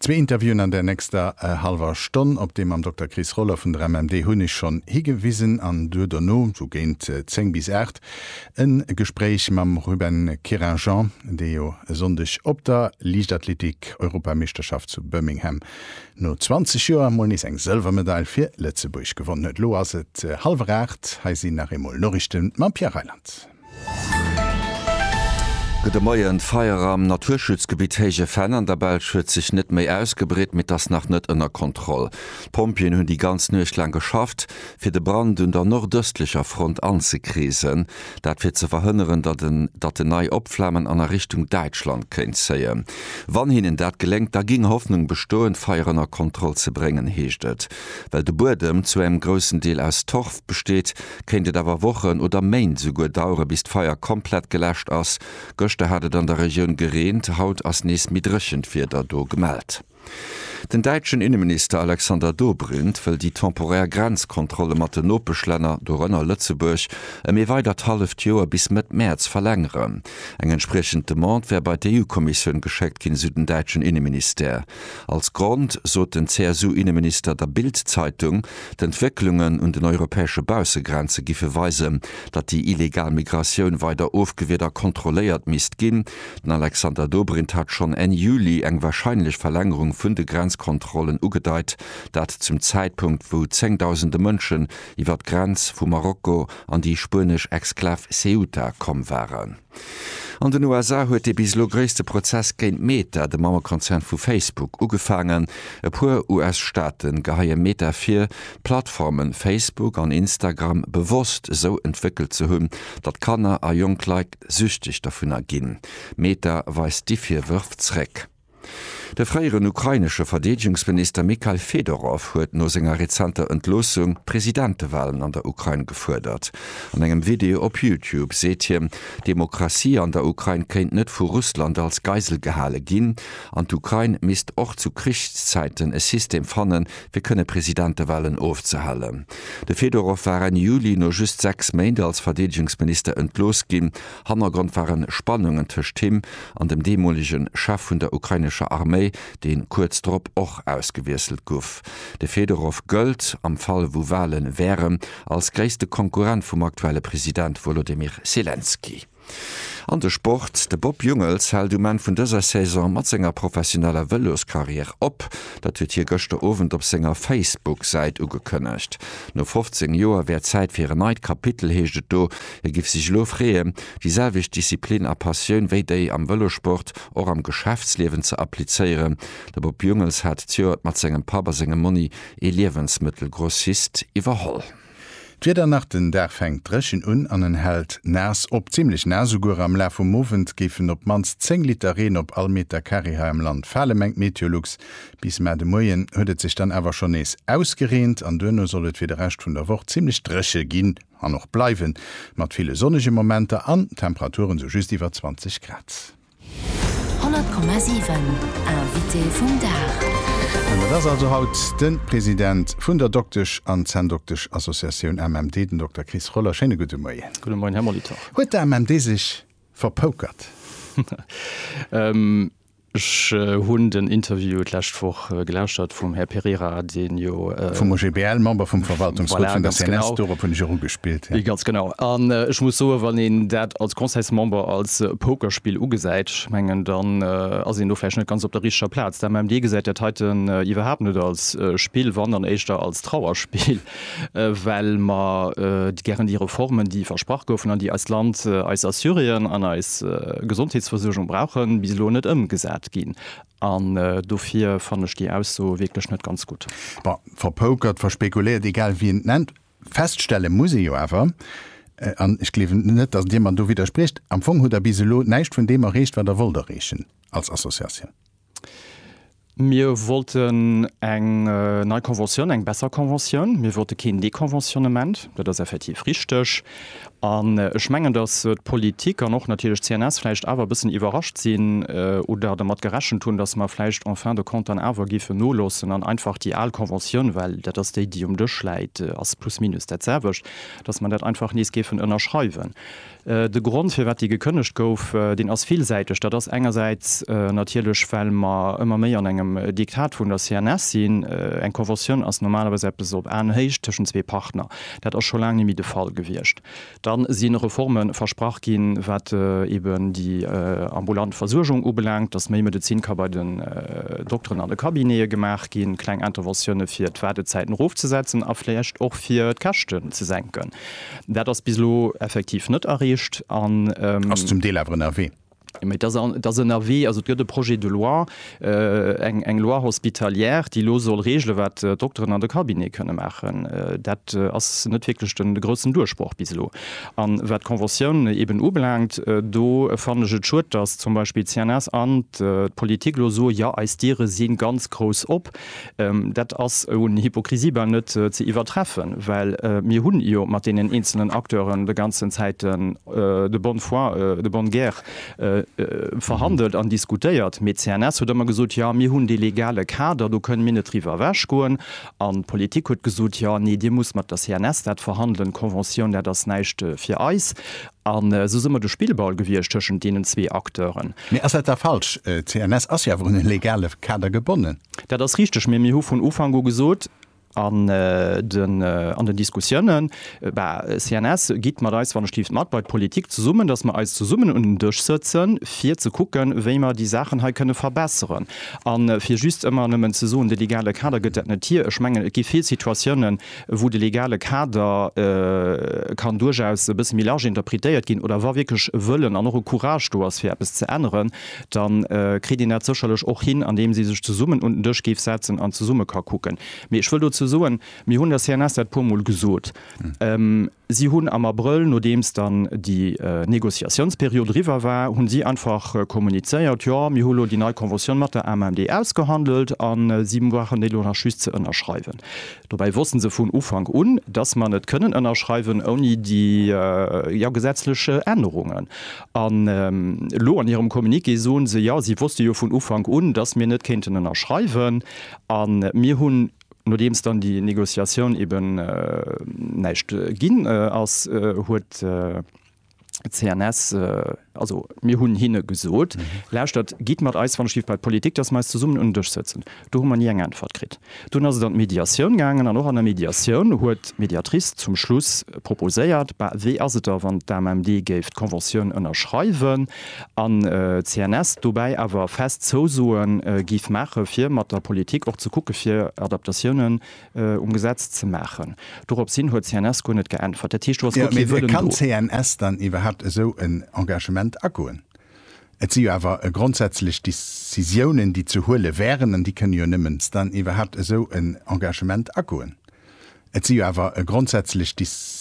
Zwei Interviewen an der nächster halber Stunde, op dem am Dr. Chris Roller von der MMD hun ich schon hingewiesen an Döderno, so gehend 10 bis 8, ein Gespräch mit Ruben Keranjan, der sondig op der Leichtathletik Europameisterschaft zu Birmingham. Nur 20 Jahre mal nicht eng Silbermedaille für Lützeburg gewonnen hat. Lo as et halb 8, heißt sie nach einmal Nachrichten mit Pierre Reiland. De Moien Feier am Naturschutzgebiet Hege Fan an der Belsch huet sich net méi ausgebret mit das nach net ënner Kontroll. Pompien hunn die ganz Neuchlang geschafft, fir de Brand un der nordöstlicher Front anzukrisen, dat fir ze verhënneren, dat de nei Opflammen an der Richtung Deutschland kenint seie. Wann hinnen dat gelenkt, da ging Hoffnung bestoen feierenner Kontroll ze bringen heeschtet. Well de Bodem zu einem großen Deel aus Torf besteht, kennt awer Wochen oder Main sogur daure bis d'Feier komplett gelächt ass. Göchte hatte an der Region gerent, haut as nees mitrechend fir do gemeldt. Den deutschen Innenminister Alexander Dobrindt will die temporär Grenzkontrolle mat den Nopeschlenner do Rënner Lützeburg méi weiter half Joer bis mit März verlängeren. Eng entsprechend Demand wär bei der EU-Kommission gescheckt kin Süden deutschen Innenminister. Als Grund so den CSU-Innenminister der Bild-Zeitung d'Entwicklungen und den europäische Bausegrenze gife weisen, dat die illegale Migration weiter aufgeweder kontrolliert misst gin. Den Alexander Dobrindt hat schon en Juli eng wahrscheinlich Verlängerung vun de Grenzkontrollen ugedeiht, dat zum Zeitpunkt, wo 10.000 Mënschen iwwer d Grenz vu Marokko an die spanisch Exklave Ceuta kom waren. An den USA huet de bislo gréste Prozess géint Meta, de Mammerkonzern vu Facebook, ugefangen, e puer US-Staaten gehaie Meta 4 Plattformen Facebook an Instagram bewusst so entwickelt ze hunn, dat Kanner a Jungleik süchtig davon erginn. Meta weist die 4 Wërfzreck. Der freieren ukrainische Verteidigungsminister Mikhail Fedorov huet no senger rezenter Entlosung Präsidentewahlen an der Ukraine gefordert. An engem Video op YouTube seht ihr, Demokratie an der Ukraine kennt net vu Russland als Geiselgehale ginn, an d'Ukraine misst och zu Kriegszeiten es System fannen, wie könne Präsidentewahlen aufzuhalten. De Fedorov war in Juli no just 6 Monate als Verteidigungsminister entlos ginn, Hannergrund waren Spannungen tcht him an dem demolischen Chef vun der ukrainischer Armee, den kurz drop och ausgewieselt gouf. De Fedorov gëlt am Fall wo Wahlen wären als gréste Konkurrent vum aktuelle Präsident Volodymyr Zelensky. An der Sport, de Bob Jungels hält du man vun dëser Saison mat senger professioneller Wëlloskarriere op, dat huet hier gëchte Ofent op senger Facebook-Seit ugekënnecht. No 15 Joer wär Zeit fir neit Kapitel heeget do, gif sich lofreen, die selvig Disziplin a Passioun wéi déi am Wëllosport or am Geschäftslewen ze appliceieren. De Bob Jungels hat Zert mat segem Papa segem Moni Lebensmittelgrossist iwwerholl. Wieder nach den der fängt dreschen an den Held nas op ziemlich nasugur am La vom Movent gifen op mans 10 Liter Reen op allmeter Karriha im Land Fallemeng Meteorlux bis me de Moien huet sich dann awer schon nees ausgerent an dënne sollt wie der recht vun der Woche ziemlich dresche ginn an noch bleiwen mat viele sonnige Momente an Temperaturen so just iwwer 20 Grad. 100,7 Invité vum Dach. Das also haut den Präsident vun der Doktisch an Zendoktisch Assoziation MMD, den Dr. Chris Roller. Schöne gute Morgen. Guten Morgen, Herr Molitor. Huet der MMD sich verpokert? Ich hun den Interview lächtwoch gelauscht hat vum Herr Pereira, den jo vom OGBL Member vom Verwaltungsrat von der CNS gespielt. Ja. Ganz genau. Ich muss so, wann den dat als Konseilsmember als Pokerspiel ugesäit mengen dann also no net ganz op der richcher Platz. Der MMD gesagt, der heiten überhaupt net als Spiel wandern echtter als Trauerspiel, weil ma die gern die Reformen, die versprach goufen an die als Land als Assyrien an als Gesundheitsversorgung brauchen, bis lo net ëmgesät gin. An dofir fannech die aus so wirklich net ganz gut. Verpokert, verspekuliert, egal wie nennt. Feststelle muss ich awer. Ich glaube net, dass jemand du widerspricht. Am Fong huet der Biselo neicht von dem errecht, wat der Wolder rechen als Assoziation. Wir wollten eng neue Konvention, eng besser Konvention. Wir wollten kein Dekonventionement, das ist effektiv richtig. Schmengen dass Politiker noch natürlich CNS vielleicht aber bisschen überrascht sind oder damit geraschen tun, dass man vielleicht en fin de compte an aber für no los, sondern einfach die Allkonvention, weil das Stadium durchschleit als plus minus der zerwischt, dass man das einfach nie unterschreiben. De Grund für wat die gekönnecht gouf den aus vielseitig, da das engerseits natürlich weil man immer mehr an engem Diktat vun der CNS sind eng Konvention als normalerweise so anhecht zwischen zwei Partner. Dat auch schon lange nie de Fall gewircht. Dann sind Reformen versprach gin, wat eben die ambulante Versorgung ubelangt, dass man Medizin bei den Doktoren an der Kabine gemacht gin, kleine Interventionen für Wartezeiten aufzusetzen, aflecht auch für Kachten zu senken. Dat das bislo effektiv net erreicht an zum Deel NRW. Das NRW also de Projekt de loi eng loi hospitalière die lo soll regle wat Doktoren an der Kabine könne machen dat ass net wirklich den großen Durchspruch bislo an wat Konvention eben ubelangt do fand schut dass zum Beispiel CNS an Politik lo so ja als Tiere sind ganz groß op dat ass un Hypokrisie net ze übertreffen weil mir hunn jo mat den einzelnen Akteuren de ganzen Zeiten de bonne foi de bonne guerre verhandelt an diskutiert mit CNS oder man gesucht ja mir hun die legale Kader du können mir triver wäschkoen an Politik hat gesucht ja nee dir muss man das CNS dat verhandeln Konvention der das neichte für Eis an so simmer du Spielball gewircht zwischen denen zwei Akteuren. Der falsch CNS as ja eine legale Kader gebunden. Da das richtig mir hu von Ufango gesucht an den Diskussionen bei CNS geht man als wann stift mat bei Politik zu summen, dass man als zu summen und durchsetzen vier zu gucken, wie man die Sachen halt könne verbessern an für just immer zu so de legale Kader Tier schmengen viel Situationen wo de legale Kader kann durchaus bis Millage interpretiert gehen oder war wirklich wollen an Courage du hast bis zu ändern dann krieg die net sicherlich auch hin an dem sie sich zu summen und durchgif setzen an zu Summe kann gucken ich will so mir hun das CNS Pumol gesot. Sie hunn am April no dems dann die Negoziationsperiode river war hun sie einfach kommuniziert ja mir holo die neue Konvention mat der MMD ausgehandelt an 7 Wochen nach Schü zu ënnerschreiben. Dabei wussten se vun Ufang dass man net können ënnerschreiben oni die gesetzliche Änderungen an lo an ihrem Kommunike so se ja sie wusste jo vun Ufang dass mir net kenten ënnerschreiben an mir hunn nur dem es dann die Negoziation eben nicht ging als huet CNS also mir hunn hinne gesot Lehrstadt geht mat Eis van Schiff bei Politik das meist zu summen und durchsetzen du man nie verkrit du hast dann Mediation gegangen an noch an der Mediation huet Mediatrice zum Schluss proposéiert bei wie as wann der MMD geft Konvention ënnerschreiben an CNS dabei aber fest zo soen gif mache fir mat der Politik auch zu gucke fir Adaptationen umgesetzt zu machen du sinn huet CNS kun net geantwort der Tisch kann CNS dann überhaupt so ein Engagement akuen. Et sie awer grundsätzlich Decisionen, die zu hole wären, und die können jo nimmens dann überhaupt so ein Engagement akuen. Et sie awer grundsätzlich